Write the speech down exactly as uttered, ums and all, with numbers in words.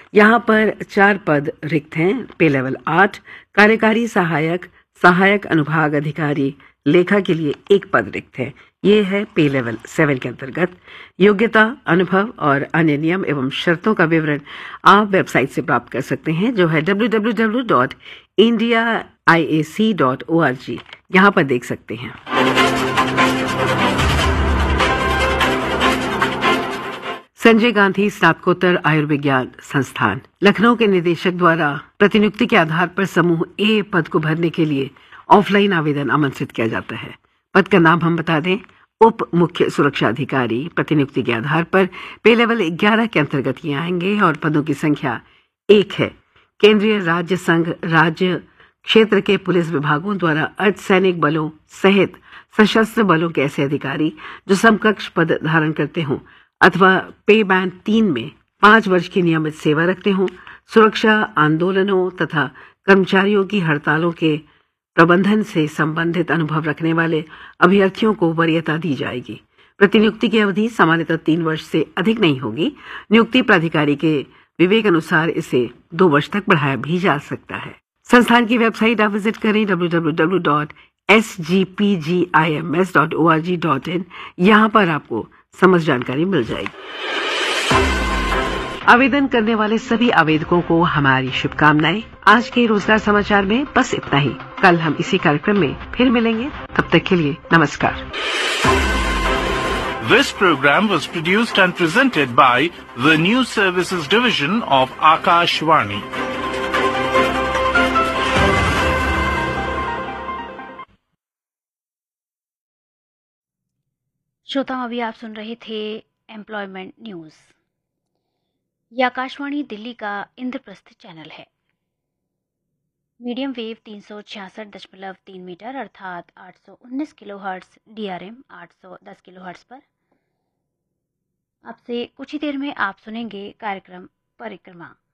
यहाँ पर चार पद रिक्त हैं। पे लेवल आठ, कार्यकारी सहायक, सहायक अनुभाग अधिकारी, लेखा के लिए एक पद रिक्त है। ये है पे लेवल सेवन के अंतर्गत। योग्यता, अनुभव और अन्य नियम एवं शर्तों का विवरण आप वेबसाइट से प्राप्त कर सकते हैं, जो है W W W dot India I A C dot O R G. यहाँ पर देख सकते हैं। संजय गांधी स्नातकोत्तर आयुर्विज्ञान संस्थान लखनऊ के निदेशक द्वारा प्रतिनियुक्ति के आधार पर समूह ए पद को भरने के लिए ऑफलाइन आवेदन आमंत्रित किया जाता है। पद का नाम हम बता दें, उप मुख्य सुरक्षा अधिकारी। प्रतिनियुक्ति के आधार पर पे लेवल ग्यारह के अंतर्गत ये आएंगे और पदों की संख्या एक है। केंद्रीय, राज्य, संघ, राज्य क्षेत्र के पुलिस विभागों द्वारा अर्धसैनिक बलों सहित सशस्त्र बलों के ऐसे अधिकारी जो समकक्ष पद धारण करते हों अथवा पे बैंड तीन में पांच वर्ष की नियमित सेवा रखते हों, सुरक्षा आंदोलनों तथा कर्मचारियों की हड़तालों के प्रबंधन से संबंधित अनुभव रखने वाले अभ्यर्थियों को वरीयता दी जाएगी। प्रतिनियुक्ति की अवधि सामान्यतः तीन वर्ष से अधिक नहीं होगी। नियुक्ति प्राधिकारी के विवेक अनुसार इसे दो वर्ष तक बढ़ाया भी जा सकता है। संस्थान की वेबसाइट आप विजिट करें W W W dot S G P G I am S dot O R G dot in. यहाँ पर आपको समस्त जानकारी मिल जाएगी। आवेदन करने वाले सभी आवेदकों को हमारी शुभकामनाएं। आज के रोजगार समाचार में बस इतना ही। कल हम इसी कार्यक्रम में फिर मिलेंगे। तब तक के लिए नमस्कार। This program was produced and presented by the News Services Division of Akashvani. श्रोताओं, अभी आप सुन रहे थे एम्प्लॉयमेंट न्यूज़। ये आकाशवाणी दिल्ली का इंद्रप्रस्थ चैनल है। मीडियम वेव तीन सौ छियासठ दशमलव तीन मीटर अर्थात आठ सौ उन्नीस kilo hertz, D R M आठ सौ दस किलो हर्ट्स पर आपसे कुछ ही देर में आप सुनेंगे कार्यक्रम परिक्रमा।